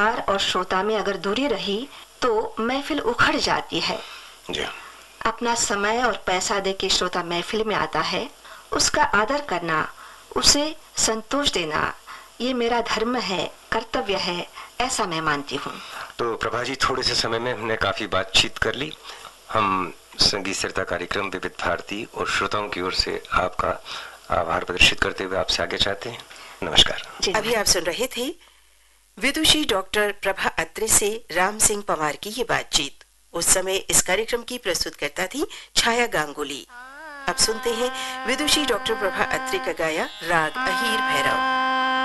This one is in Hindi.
कलाकार और श्रोता में अगर दूरी रही तो महफिल उखड़ जाती है। जी। अपना समय और पैसा दे के श्रोता महफिल में आता है, उसका आदर करना, उसे संतोष देना, ये मेरा धर्म है, कर्तव्य है, ऐसा मैं मानती हूँ। तो प्रभा जी, थोड़े से समय में हमने काफी बातचीत कर ली। हम संगीत सरिता कार्यक्रम विविध भारती और श्रोताओं की ओर से आपका आभार प्रदर्शित करते हुए आपसे आगे चाहते हैं। नमस्कार। अभी आप सुन रहे थे विदुषी डॉक्टर प्रभा अत्रे से राम सिंह पंवार की ये बातचीत। उस समय इस कार्यक्रम की प्रस्तुतकर्ता थी छाया गांगुली। अब सुनते हैं विदुषी डॉक्टर प्रभा अत्रे का गाया राग अहीर भैरव।